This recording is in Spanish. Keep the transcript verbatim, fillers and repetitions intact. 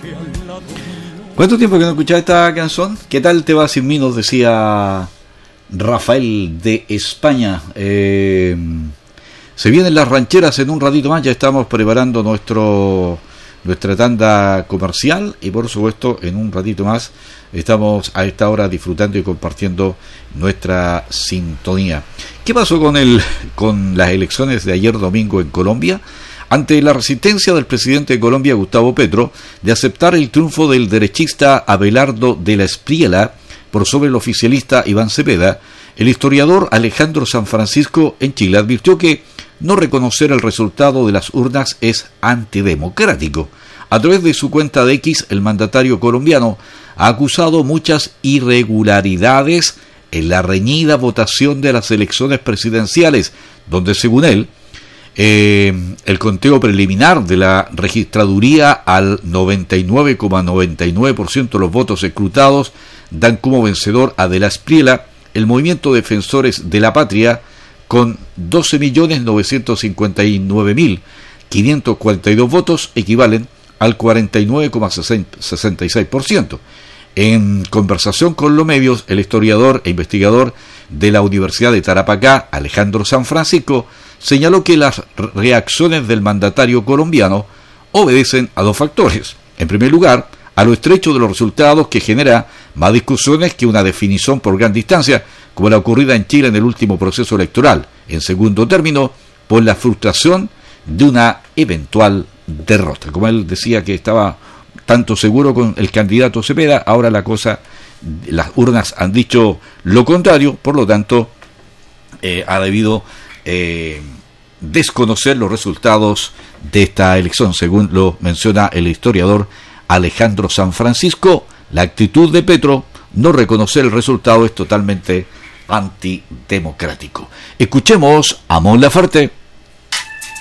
¿Cuánto tiempo que no escuchaba esta canción? ¿Qué tal te va sin mí? Nos decía Rafael de España. Eh, se vienen las rancheras en un ratito más. Ya estamos preparando nuestro nuestra tanda comercial y por supuesto en un ratito más estamos a esta hora disfrutando y compartiendo nuestra sintonía. ¿Qué pasó con el con las elecciones de ayer domingo en Colombia? Ante la resistencia del presidente de Colombia, Gustavo Petro, de aceptar el triunfo del derechista Abelardo de la Espriella por sobre el oficialista Iván Cepeda, el historiador Alejandro Sanfrancisco en Chile advirtió que no reconocer el resultado de las urnas es antidemocrático. A través de su cuenta de X, el mandatario colombiano ha acusado muchas irregularidades en la reñida votación de las elecciones presidenciales, donde, según él, Eh, el conteo preliminar de la registraduría al noventa y nueve coma noventa y nueve por ciento de los votos escrutados dan como vencedor a De la Espriella, el movimiento Defensores de la Patria, con doce millones novecientos cincuenta y nueve mil quinientos cuarenta y dos votos, equivalen al cuarenta y nueve coma sesenta y seis por ciento. En conversación con los medios, el historiador e investigador de la Universidad de Tarapacá, Alejandro Sanfrancisco, señaló que las reacciones del mandatario colombiano obedecen a dos factores. En primer lugar, a lo estrecho de los resultados, que genera más discusiones que una definición por gran distancia, como la ocurrida en Chile en el último proceso electoral. En segundo término, por la frustración de una eventual derrota. Como él decía que estaba tanto seguro con el candidato Cepeda, ahora la cosa, las urnas han dicho lo contrario, por lo tanto, eh, ha debido eh, desconocer los resultados de esta elección, según lo menciona el historiador Alejandro Sanfrancisco. La actitud de Petro, no reconocer el resultado, es totalmente antidemocrático. Escuchemos a Mon Laferte.